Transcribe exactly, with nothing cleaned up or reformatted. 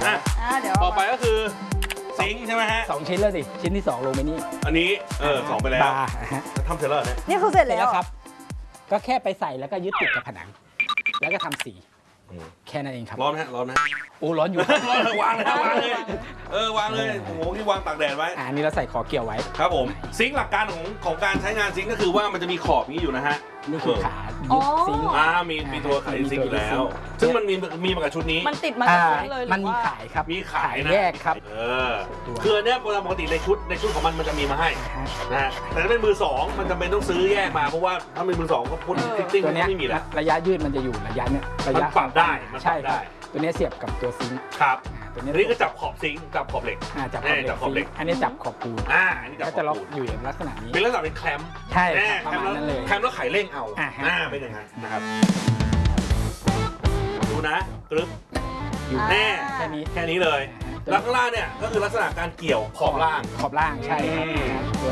อ่ะเดี๋ยวต่อไปก็คือซิงค์ใช่ไหมฮะสองชิ้นแล้วสิชิ้นที่สองลงไปนี่อันนี้เออสองไปแล้วบาร์ฮะทำเสร็จแล้วเนี่ยนี่คือเสร็จเสร็จแล้แล้ว วครับ ก็แค่ไปใส่แล้วก็ยึดติดกับผนัง แล้วก็ทำสีแค่นั้นเองครับร้อนไหมฮะร้อนไหมโอ้ร้อนอยู่ร้อนเลยวางเลยวางเลยเออวางเลยโอ้โหที่วางตากแดดไว้อ่านี่เราใส่ขอเกี่ยวไว้ครับผมซิงค์หลักการของของการใช้งานซิงค์ก็คือว่ามันจะมีขอบนี้อยู่นะฮะนี่คือขายึดซิงค์อ่ามีมีตัวขายซิงค์อยู่แล้ว ซึ่งมันมีมีมากับชุดนี้มันติดมาอ่ากับเลยหรือมันมีว่าขายครับมีขายนะแยกครับเออคืออันเนี้ยปกติในชุดในชุดของมันมันจะมีมาให้ฮะนะฮะแต่ถ้าเป็นมือสองมันจำเป็นต้องซื้อแยกมาเพราะว่าถ้าเป็นมือสองก็พุ่นฟิตติ้งตัมัวน เนี้ยไม่มีแล้วระยะยืดมันจะอยู่ระยะเนี้ยระยะมันปรับได้มันปรับใช่ครับได้ตัวเนี้ยเสียบกับตัวซิงค์ครับอ่าตัวเนี้อัยนนี้ก็จับขอบซิงค์จับขอบเหล็กอ่าจับขแน่อบเหล็จักบขอบเหล็กอันนี้จับขอบปูนอ่าอันนี้จับก็ขจะอบล็อกปูนอยู่ในลักษณะนี้เป็นลักษณะเป็นแคลมใช่แน่ครับประมาณนั้นเลยแคมแล้วไขเร่งเอาอ่าฮะอ่าเป็นอย่างนั้นนะครับดูนะกรึ๊บอยู่แน่แค่นี้แค่นี้เลยแล้วข้างล่างเนี่ยก็คือลักษณะการเกี่ยวขอบล่างขอบล่างใช่ครับอืมตัว